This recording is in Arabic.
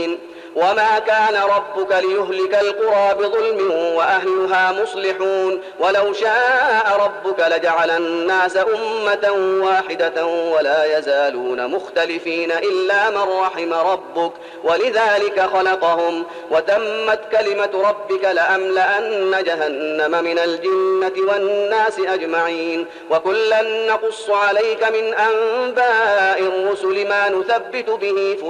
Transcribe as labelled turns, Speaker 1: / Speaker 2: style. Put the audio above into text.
Speaker 1: وما كان ربك ليهلك القرى بظلم وأهلها مصلحون ولو شاء ربك لجعل الناس أمة واحدة ولا يزالون مختلفين إلا من رحم ربك ولذلك خلقهم وتمت كلمة ربك لأملأن جهنم من الجنة والناس أجمعين وكلا نقص عليك من أنباء الرسل ما نثبت به